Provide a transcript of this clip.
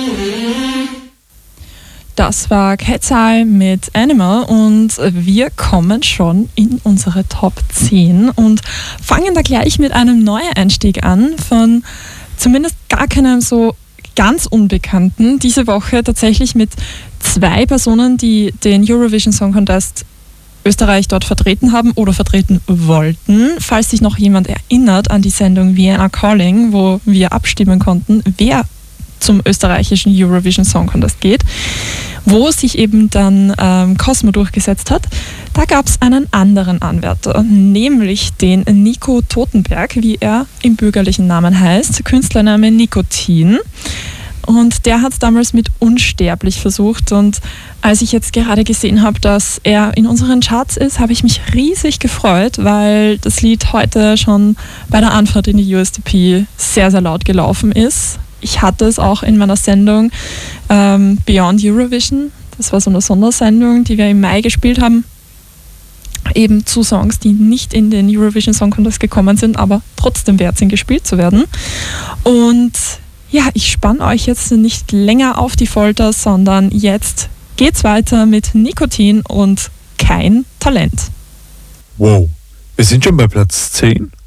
Das war Cat's Eye mit Animal und wir kommen schon in unsere Top 10 und fangen da gleich mit einem Neueinstieg an von zumindest gar keinem so ganz Unbekannten. Diese Woche tatsächlich mit 2 Personen, die den Eurovision Song Contest Österreich dort vertreten haben oder vertreten wollten. Falls sich noch jemand erinnert an die Sendung Vienna Calling, wo wir abstimmen konnten, wer zum österreichischen Eurovision Song Contest geht, wo sich eben dann Cosmo durchgesetzt hat, da gab es einen anderen Anwärter, nämlich den Nico Totenberg, wie er im bürgerlichen Namen heißt, Künstlername Nikotin. Und der hat es damals mit Unsterblich versucht und als ich jetzt gerade gesehen habe, dass er in unseren Charts ist, habe ich mich riesig gefreut, weil das Lied heute schon bei der Anfahrt in die USDP sehr, sehr laut gelaufen ist. Ich hatte es auch in meiner Sendung Beyond Eurovision. Das war so eine Sondersendung, die wir im Mai gespielt haben. Eben zu Songs, die nicht in den Eurovision Song Contest gekommen sind, aber trotzdem wert sind, gespielt zu werden. Und ja, ich spanne euch jetzt nicht länger auf die Folter, sondern jetzt geht's weiter mit Nikotin und Kein Talent. Wow, wir sind schon bei Platz 10.